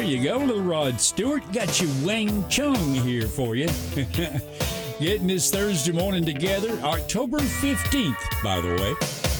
you go, little Rod Stewart. Got you Wang Chung here for you. Getting this Thursday morning together, October 15th, by the way.